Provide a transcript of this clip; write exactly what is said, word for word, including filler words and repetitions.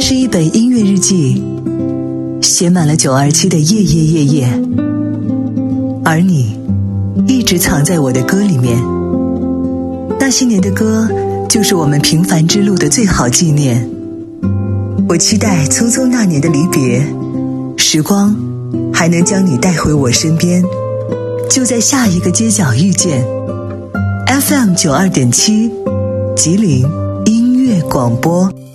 是一本音乐日记，写满了九二七的夜夜夜夜，而你一直藏在我的歌里面。那些年的歌，就是我们平凡之路的最好纪念。我期待匆匆那年的离别，时光还能将你带回我身边，就在下一个街角遇见。 F M 九二点七 吉林音乐广播。